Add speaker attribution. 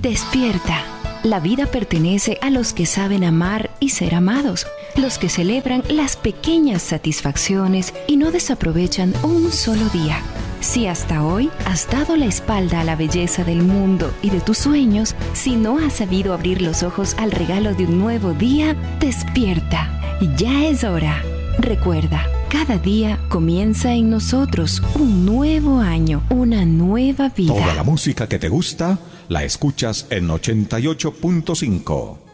Speaker 1: Despierta. La vida pertenece a los que saben amar y ser amados, los que celebran las pequeñas satisfacciones y no desaprovechan un solo día. Si hasta hoy has dado la espalda a la belleza del mundo y de tus sueños, si no has sabido abrir los ojos al regalo de un nuevo día, despierta. Ya es hora. Recuerda, cada día comienza en nosotros un nuevo año, una nueva vida.
Speaker 2: Toda la música que te gusta la escuchas en 88.5.